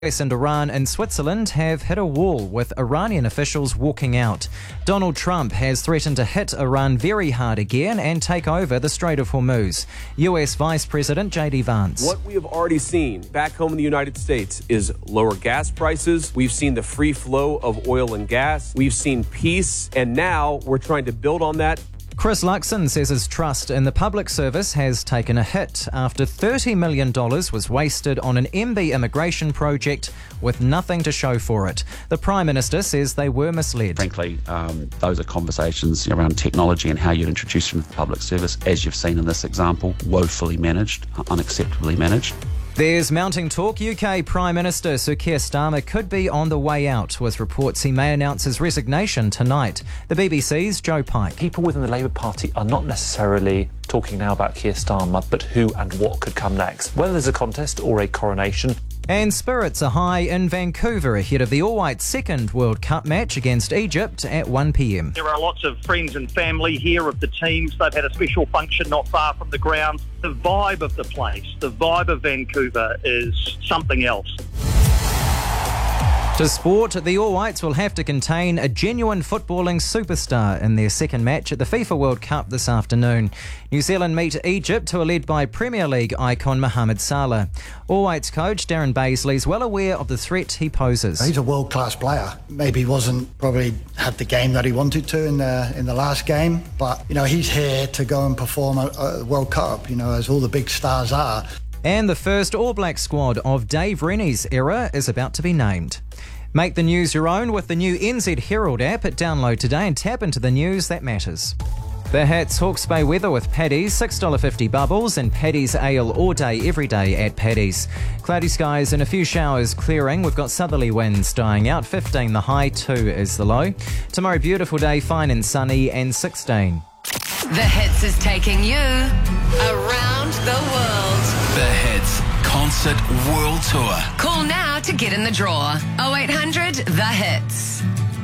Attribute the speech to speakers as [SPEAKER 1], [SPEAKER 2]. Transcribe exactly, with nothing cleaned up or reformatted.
[SPEAKER 1] U S and Iran and Switzerland have hit a wall, with Iranian officials walking out. Donald Trump has threatened to hit Iran very hard again and take over the Strait of Hormuz. U S Vice President J D Vance.
[SPEAKER 2] What we have already seen back home in the United States is lower gas prices. We've seen the free flow of oil and gas. We've seen peace, and now we're trying to build on that.
[SPEAKER 1] Chris Luxon says his trust in the public service has taken a hit after thirty million dollars was wasted on an M B immigration project with nothing to show for it. The Prime Minister says they were misled.
[SPEAKER 3] Frankly, um, those are conversations around technology and how you'd introduce them to the public service, as you've seen in this example, woefully managed, unacceptably managed.
[SPEAKER 1] There's mounting talk. U K Prime Minister Sir Keir Starmer could be on the way out, with reports he may announce his resignation tonight. The B B C's Joe Pike.
[SPEAKER 4] People within the Labour Party are not necessarily talking now about Keir Starmer, but who and what could come next, whether there's a contest or a coronation.
[SPEAKER 1] And spirits are high in Vancouver ahead of the All-Whites' second World Cup match against Egypt at one p m.
[SPEAKER 5] There are lots of friends and family here of the teams. They've had a special function not far from the ground. The vibe of the place, the vibe of Vancouver is something else.
[SPEAKER 1] To sport, the All-Whites will have to contain a genuine footballing superstar in their second match at the FIFA World Cup this afternoon. New Zealand meet Egypt, who are led by Premier League icon Mohamed Salah. All-Whites coach Darren Bazley is well aware of the threat he poses.
[SPEAKER 6] He's a world-class player. Maybe he wasn't probably had the game that he wanted to in the in the last game, but you know he's here to go and perform a, a World Cup. You know, as all the big stars are.
[SPEAKER 1] And the first All Black squad of Dave Rennie's era is about to be named. Make the news your own with the new N Z Herald app. Download today and tap into the news that matters. The Hats Hawke's Bay weather with Paddy's, six dollars fifty bubbles, and Paddy's ale all day, every day at Paddy's. Cloudy skies and a few showers clearing. We've got southerly winds dying out, fifteen the high, two is the low. Tomorrow, beautiful day, fine and sunny, and sixteen.
[SPEAKER 7] The Hits is taking you around the world.
[SPEAKER 8] The Hits Concert World Tour.
[SPEAKER 7] Call now to get in the draw. oh eight hundred The Hits.